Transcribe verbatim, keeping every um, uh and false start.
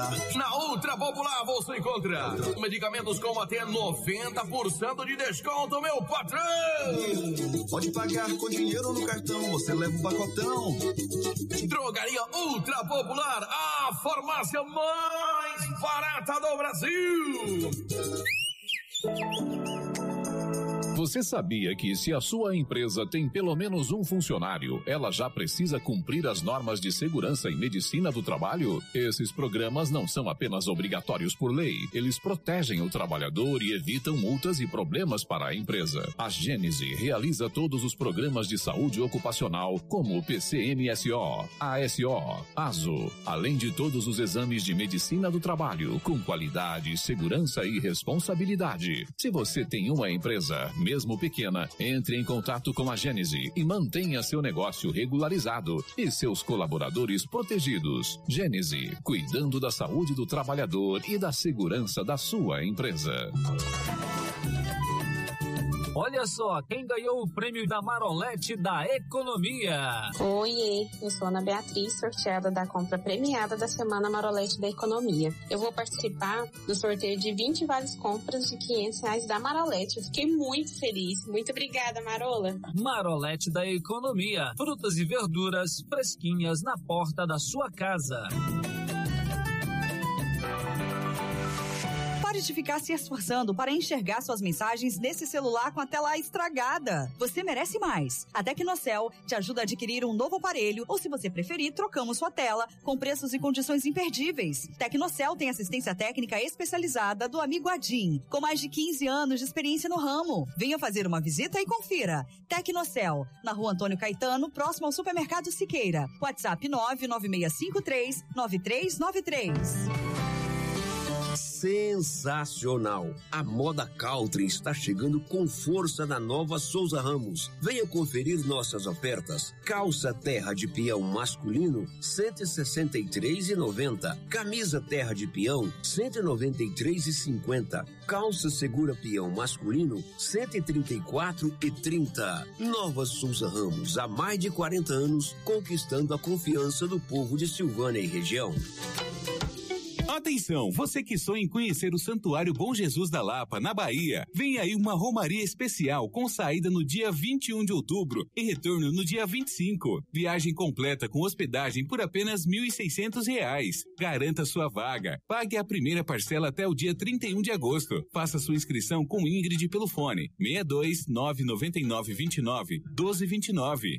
Na Ultra Popular você encontra medicamentos com até noventa por cento de desconto, meu patrão! Pode pagar com dinheiro no cartão, você leva um pacotão. Drogaria Ultra Popular, a farmácia mais barata do Brasil! Você sabia que se a sua empresa tem pelo menos um funcionário, ela já precisa cumprir as normas de segurança e medicina do trabalho? Esses programas não são apenas obrigatórios por lei, eles protegem o trabalhador e evitam multas e problemas para a empresa. A Gênese realiza todos os programas de saúde ocupacional, como o P C M S O, A S O, ASO, além de todos os exames de medicina do trabalho, com qualidade, segurança e responsabilidade. Se você tem uma empresa, mesmo pequena, entre em contato com a Gênese e mantenha seu negócio regularizado e seus colaboradores protegidos. Gênese, cuidando da saúde do trabalhador e da segurança da sua empresa. Olha só, quem ganhou o prêmio da Marolete da Economia. Oiê, eu sou Ana Beatriz, sorteada da compra premiada da Semana Marolete da Economia. Eu vou participar do sorteio de vinte vales compras de quinhentos reais da Marolete. Eu fiquei muito feliz. Muito obrigada, Marola. Marolete da Economia. Frutas e verduras fresquinhas na porta da sua casa. Pare de ficar se esforçando para enxergar suas mensagens nesse celular com a tela estragada. Você merece mais. A Tecnocel te ajuda a adquirir um novo aparelho ou, se você preferir, trocamos sua tela com preços e condições imperdíveis. Tecnocel tem assistência técnica especializada do amigo Adim, com mais de quinze anos de experiência no ramo. Venha fazer uma visita e confira. Tecnocel, na Rua Antônio Caetano, próximo ao Supermercado Siqueira. WhatsApp nove nove seis cinco três nove três nove três. Sensacional! A moda country está chegando com força na Nova Souza Ramos. Venha conferir nossas ofertas. Calça terra de peão masculino, cento e sessenta e três reais e noventa centavos. Camisa terra de peão, cento e noventa e três reais e cinquenta centavos. Calça segura peão masculino, cento e trinta e quatro reais e trinta centavos. Nova Souza Ramos, há mais de quarenta anos, conquistando a confiança do povo de Silvânia e região. Atenção, você que sonha em conhecer o Santuário Bom Jesus da Lapa, na Bahia. Vem aí uma romaria especial com saída no dia vinte e um de outubro e retorno no dia vinte e cinco. Viagem completa com hospedagem por apenas mil e seiscentos reais. Garanta sua vaga. Pague a primeira parcela até o dia trinta e um de agosto. Faça sua inscrição com Ingrid pelo fone seis dois nove nove nove dois nove um nove doze vinte e nove.